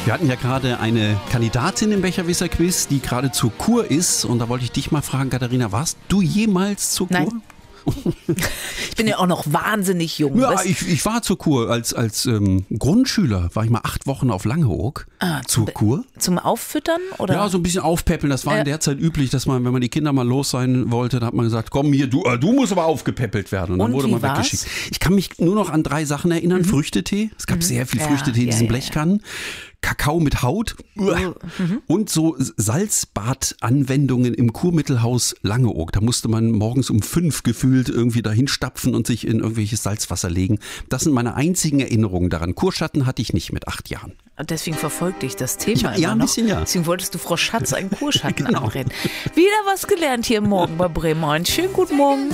Wir hatten ja gerade eine Kandidatin im Becherwisser-Quiz, die gerade zur Kur ist. Und da wollte ich dich mal fragen, Katharina, warst du jemals zur Kur? Nein. Ich bin ja auch noch wahnsinnig jung. Ja, ich war zur Kur. Als Grundschüler war ich mal 8 Wochen auf Langeoog zur Kur. Zum Auffüttern? Oder? Ja, so ein bisschen aufpäppeln. Das war in der Zeit üblich, dass man, wenn man die Kinder mal los sein wollte, da hat man gesagt, komm hier, du musst aber aufgepäppelt werden. Und dann wurde man weggeschickt. Ich kann mich nur noch an 3 Sachen erinnern. Früchtetee. Es gab sehr viel Früchtetee in diesen Blechkannen. Kakao mit Haut und so Salzbadanwendungen im Kurmittelhaus Langeoog. Da musste man morgens um 5 gefühlt irgendwie dahin stapfen und sich in irgendwelches Salzwasser legen. Das sind meine einzigen Erinnerungen daran. Kurschatten hatte ich nicht mit 8 Jahren. Deswegen verfolgt dich das Thema Ja, ein bisschen, ja. Deswegen wolltest du Frau Schatz einen Kurschatten anreden. Wieder was gelernt hier morgen bei Bremen 1. Schönen guten Morgen.